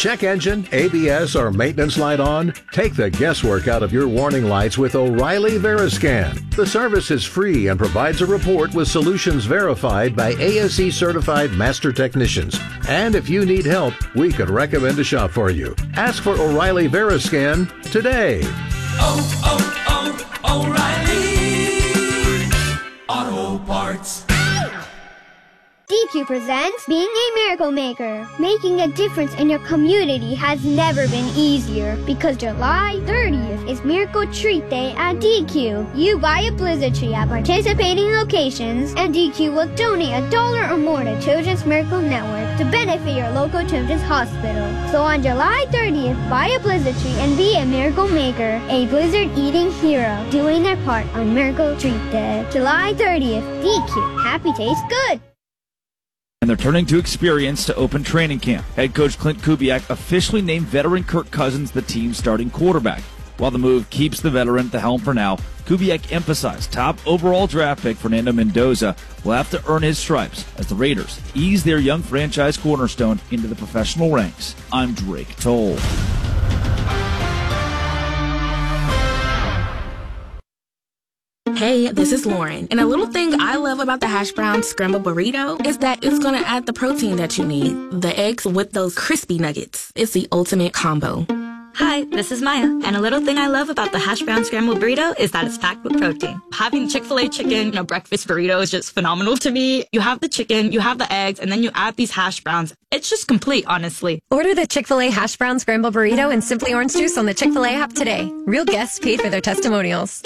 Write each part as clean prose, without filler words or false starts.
check engine, ABS, or maintenance light on? Take the guesswork out of your warning lights with O'Reilly Veriscan. The service is free and provides a report with solutions verified by ASE certified master technicians. And if you need help, we could recommend a shop for you. Ask for O'Reilly Veriscan today. O'Reilly Auto Parts. DQ presents Being a Miracle Maker. Making a difference in your community has never been easier because July 30th is Miracle Treat Day at DQ. You buy a Blizzard tree at participating locations and DQ will donate $1 or more to Children's Miracle Network to benefit your local children's hospital. So on July 30th, buy a Blizzard tree and be a Miracle Maker, a Blizzard eating hero, doing their part on Miracle Treat Day. July 30th, DQ. Happy tastes good. And they're turning to experience to open training camp. Head coach Clint Kubiak officially named veteran Kirk Cousins the team's starting quarterback. While the move keeps the veteran at the helm for now, Kubiak emphasized top overall draft pick Fernando Mendoza will have to earn his stripes as the Raiders ease their young franchise cornerstone into the professional ranks. I'm Drake Toll. Hey, this is Lauren, and a little thing I love about the hash brown scramble burrito is that it's going to add the protein that you need. The eggs with those crispy nuggets. It's the ultimate combo. Hi, this is Maya, and a little thing I love about the hash brown scrambled burrito is that it's packed with protein. Having Chick-fil-A chicken in a breakfast burrito is just phenomenal to me. You have the chicken, you have the eggs, and then you add these hash browns. It's just complete, honestly. Order the Chick-fil-A hash brown scrambled burrito and Simply Orange Juice on the Chick-fil-A app today. Real guests paid for their testimonials.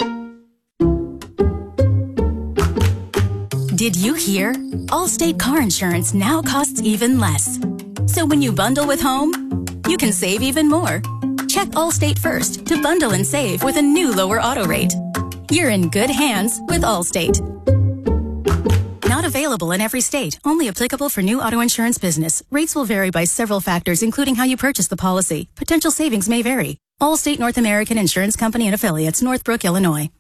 Did you hear? Allstate car insurance now costs even less. So when you bundle with home, you can save even more. Check Allstate first to bundle and save with a new lower auto rate. You're in good hands with Allstate. Not available in every state. Only applicable for new auto insurance business. Rates will vary by several factors, including how you purchase the policy. Potential savings may vary. Allstate North American Insurance Company and Affiliates, Northbrook, Illinois.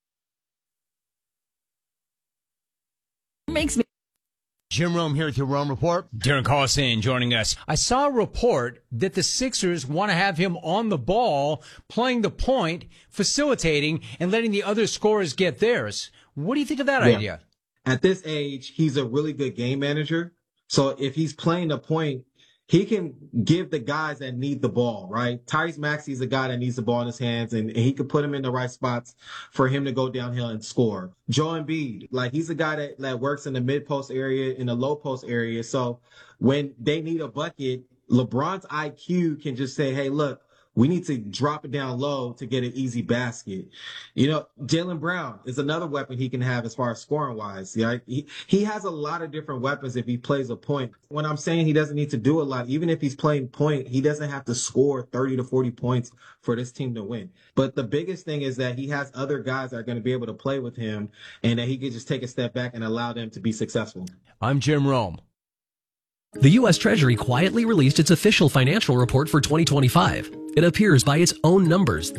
Makes me. Jim Rome here with your Rome Report. Darren Collison joining us. I saw a report that the Sixers want to have him on the ball, playing the point, facilitating, and letting the other scorers get theirs. What do you think of that idea? At this age, he's a really good game manager. So if he's playing the point, he can give the guys that need the ball, right? Tyrese Maxey's a guy that needs the ball in his hands, and he could put him in the right spots for him to go downhill and score. Joel Embiid, he's a guy that works in the mid-post area, in the low-post area. So when they need a bucket, LeBron's IQ can just say, hey, look, we need to drop it down low to get an easy basket. Jaylen Brown is another weapon he can have as far as scoring wise. He has a lot of different weapons if he plays a point. When I'm saying he doesn't need to do a lot, even if he's playing point, he doesn't have to score 30 to 40 points for this team to win. But the biggest thing is that he has other guys that are going to be able to play with him and that he can just take a step back and allow them to be successful. I'm Jim Rome. The U.S. Treasury quietly released its official financial report for 2025. It appears by its own numbers